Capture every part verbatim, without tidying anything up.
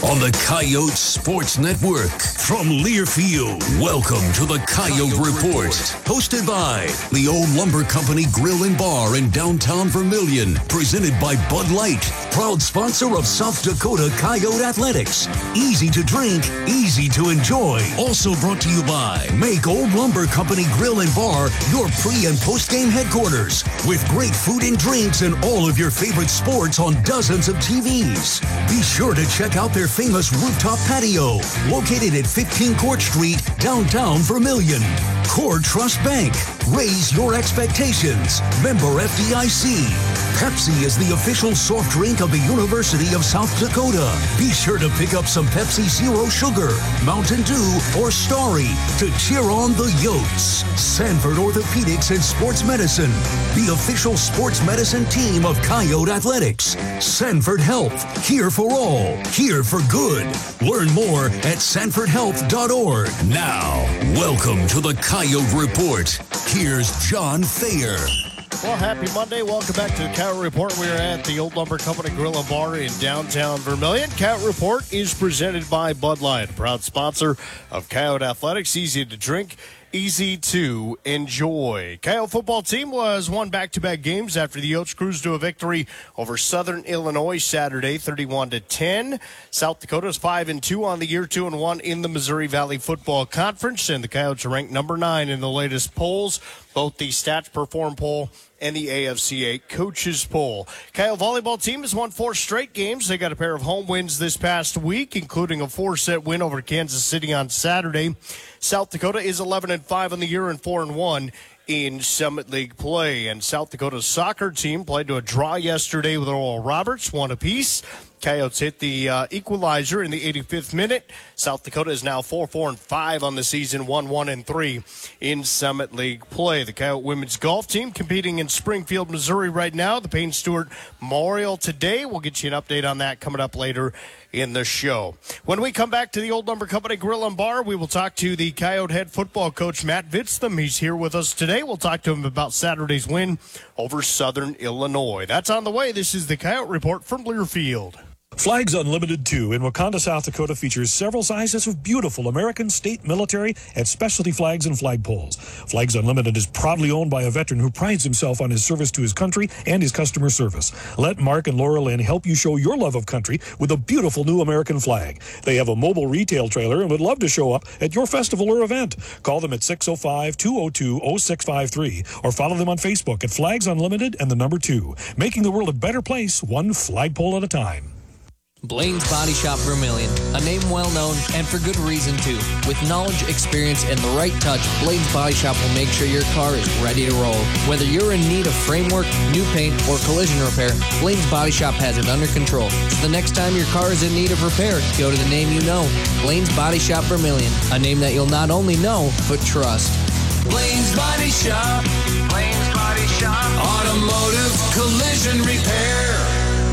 on the Coyote Sports Network. From Learfield, welcome to the Coyote Report. Hosted by the Old Lumber Company Grill and Bar in downtown Vermilion. Presented by Bud Light, proud sponsor of South Dakota Coyote Athletics. Easy to drink, easy to enjoy. Also brought to you by Make Old Lumber Company Grill and Bar your pre- and post-game headquarters. With great food and drinks and all of your favorite sports on dozens of T Vs. Be sure to check out their famous rooftop patio, located at fifteen Court Street, downtown Vermilion. Core Trust Bank. Raise your expectations. Member F D I C. Pepsi is the official soft drink of the University of South Dakota. Be sure to pick up some Pepsi Zero Sugar, Mountain Dew, or Starry to cheer on the Yotes. Sanford Orthopedics and Sports Medicine, the official sports medicine team of Coyote Athletics. Sanford Health, here for all, here for good. Learn more at sanford health dot org. Now, welcome to the Coyote Report. Here's John Thayer. Well, happy Monday. Welcome back to the Coyote Report. We are at the Old Lumber Company Grill and Bar in downtown Vermilion. Coyote Report is presented by Bud Light, a proud sponsor of Coyote Athletics. Easy to drink, easy to enjoy. Coyote football team was won back-to-back games after the Yotes cruised to a victory over Southern Illinois Saturday, thirty-one to ten. South Dakota is five and two on the year, two and one in the Missouri Valley Football Conference, and the Coyotes are ranked number nine in the latest polls, both the Stats Perform poll and the A F C A Coaches Poll. Coyote volleyball team has won four straight games. They got a pair of home wins this past week, including a four-set win over Kansas City on Saturday. South Dakota is eleven and five on the year and four and one in Summit League play. And South Dakota's soccer team played to a draw yesterday with Oral Roberts, one apiece. Coyotes hit the uh, equalizer in the eighty-fifth minute. South Dakota is now four four and five on the season, one one and three in Summit League play. The Coyote women's golf team competing in Springfield, Missouri right now. The Payne Stewart Memorial today. We'll get you an update on that coming up later in the show. When we come back to the Old Lumber Company Grill and Bar, we will talk to the Coyote head football coach, Matt Vitztham. He's here with us today. We'll talk to him about Saturday's win over Southern Illinois. That's on the way. This is the Coyote Report from Learfield. Flags Unlimited two in Wakanda, South Dakota features several sizes of beautiful American, state, military, and specialty flags and flagpoles. Flags Unlimited is proudly owned by a veteran who prides himself on his service to his country and his customer service. Let Mark and Laura Lynn help you show your love of country with a beautiful new American flag. They have a mobile retail trailer and would love to show up at your festival or event. Call them at six oh five, two oh two, oh six five three or follow them on Facebook at Flags Unlimited and the number two, making the world a better place, one flagpole at a time. Blaine's Body Shop Vermilion, a name well known and for good reason too. With knowledge, experience, and the right touch, Blaine's Body Shop will make sure your car is ready to roll. Whether you're in need of framework, new paint, or collision repair, Blaine's Body Shop has it under control. So the next time your car is in need of repair, go to the name you know, Blaine's Body Shop Vermilion, a name that you'll not only know, but trust. Blaine's Body Shop, Blaine's Body Shop, automotive collision repair.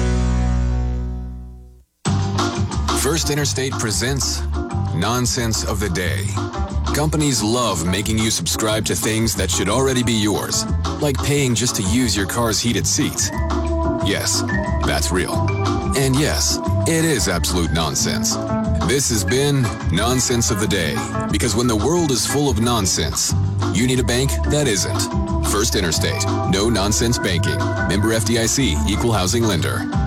First Interstate presents Nonsense of the Day. Companies love making you subscribe to things that should already be yours, like paying just to use your car's heated seats. Yes, that's real. And yes, it is absolute nonsense. This has been Nonsense of the Day, because when the world is full of nonsense, you need a bank that isn't. First Interstate. No nonsense banking. Member F D I C. Equal housing lender.